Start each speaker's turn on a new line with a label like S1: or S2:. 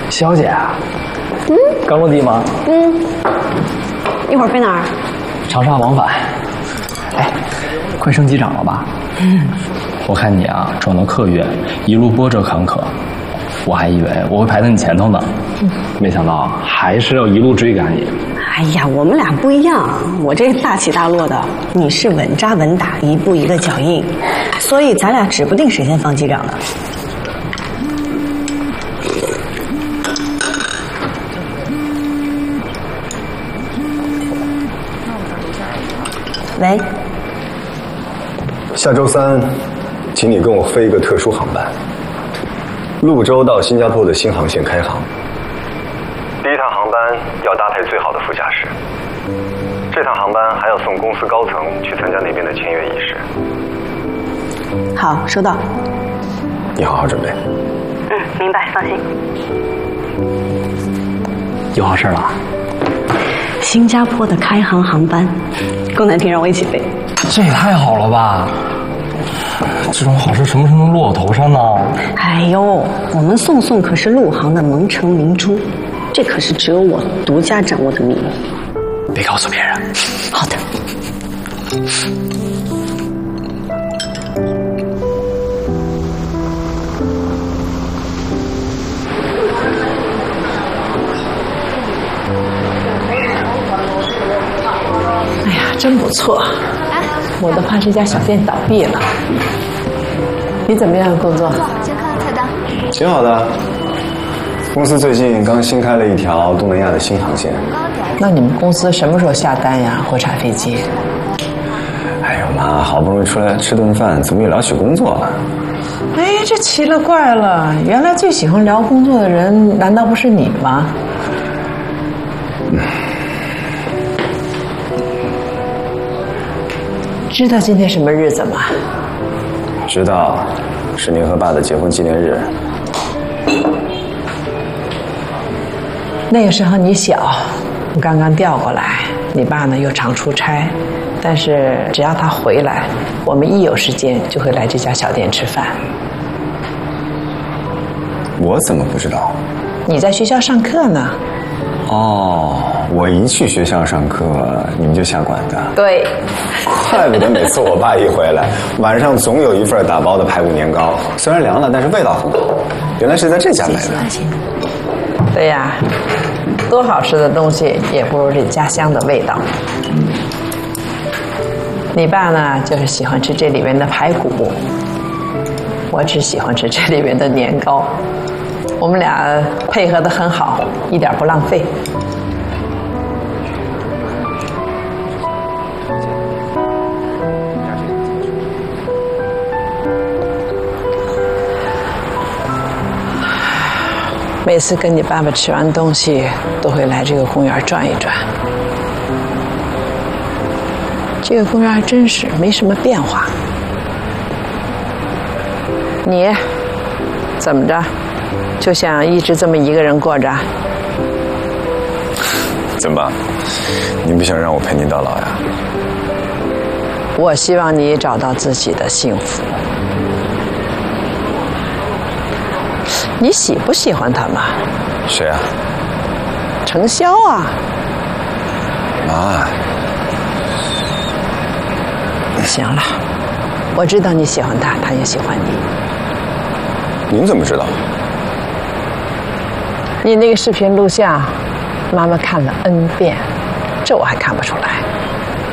S1: 小姐啊，刚落地吗？
S2: 一会儿飞哪儿？
S1: 长沙往返。哎，快升机长了吧？我看你啊，撞到客运，一路波折坎坷，我还以为我会排在你前头呢，没想到还是要一路追赶你。
S2: 哎呀，我们俩不一样，我这大起大落的，你是稳扎稳打，一步一个脚印，所以咱俩指不定谁先当机长的。喂，
S3: 下周3，请你跟我飞一个特殊航班，潞州到新加坡的新航线开航。第一趟航班要搭配最好的副驾驶，这趟航班还要送公司高层去参加那边的签约仪式。
S2: 好，收到。
S3: 你好好准备。
S2: 明白，放心。
S1: 有好事了？
S2: 新加坡的开航航班，龚南婷让我一起飞。
S1: 这也太好了吧！这种好事什么时候能落我头上呢？
S2: 哎呦，我们宋宋可是陆航的蒙城明珠，这可是只有我独家掌握的秘密。
S1: 别告诉别人。
S2: 好的。
S4: 哎呀，真不错！我都怕这家小店倒闭了。你怎么样，工作？
S5: 先看看菜单。
S3: 挺好的。公司最近刚新开了一条东南亚的新航线。
S4: 那你们公司什么时候下单呀？国产飞机？
S3: 哎呦妈，好不容易出来吃顿饭，怎么又聊起工作了？
S4: 哎，这奇了怪了！原来最喜欢聊工作的人，难道不是你吗？知道今天什么日子吗？
S3: 知道，是您和爸的结婚纪念日。
S4: 那个时候你小，我刚刚调过来，你爸呢又常出差，但是只要他回来，我们一有时间就会来这家小店吃饭。
S3: 我怎么不知道？
S4: 你在学校上课呢。
S3: 哦，我一去学校上课，你们就下馆子。
S4: 对。
S3: 怪不得每次我爸一回来，晚上总有一份打包的排骨年糕，虽然凉了，但是味道很好。原来是在这家买的。
S4: 对呀，多好吃的东西也不如这家乡的味道。你爸呢，就是喜欢吃这里面的排骨，我只喜欢吃这里面的年糕。我们俩配合得很好，一点不浪费。每次跟你爸爸吃完东西，都会来这个公园转一转。这个公园还真是没什么变化。你怎么着，就想一直这么一个人过着？
S3: 怎么办？您不想让我陪您到老呀？
S4: 我希望你找到自己的幸福。你喜不喜欢他嘛？
S3: 谁啊？
S4: 程潇啊。
S3: 妈。
S4: 行了，我知道你喜欢他，他也喜欢你。
S3: 您怎么知道？
S4: 你那个视频录像，妈妈看了 N 遍，这我还看不出来。